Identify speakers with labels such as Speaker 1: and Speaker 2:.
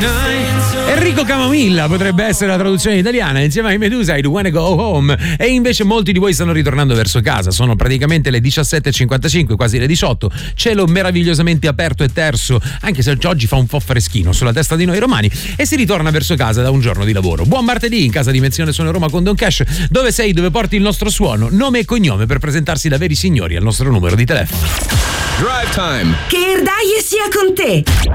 Speaker 1: Enrico Camomilla potrebbe essere la traduzione italiana. Insieme ai Medusa, I Do Wanna Go Home. E invece molti di voi stanno ritornando verso casa. Sono praticamente le 17.55, quasi le 18. Cielo meravigliosamente aperto e terso, anche se oggi fa un po' freschino sulla testa di noi romani. E si ritorna verso casa da un giorno di lavoro. Buon martedì in casa Dimensione Suono Roma con Don Cash. Dove sei? Dove porti il nostro suono? Nome e cognome per presentarsi da veri signori al nostro numero di telefono.
Speaker 2: Drive Time.
Speaker 3: Che Erdaie sia con te.